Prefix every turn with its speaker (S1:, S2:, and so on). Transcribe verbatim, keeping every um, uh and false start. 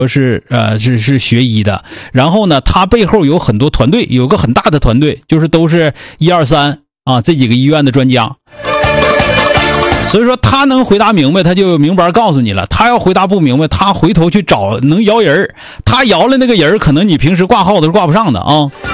S1: 是呃是是学医的，然后呢他背后有很多团队，有个很大的团队，就是都是一二三啊这几个医院的专家，所以说他能回答明白他就明白告诉你了，他要回答不明白他回头去找能摇人，他摇了那个人可能你平时挂号都是挂不上的啊。